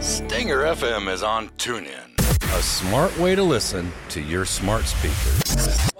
Stinger FM is on TuneIn. A smart way to listen to your smart speakers.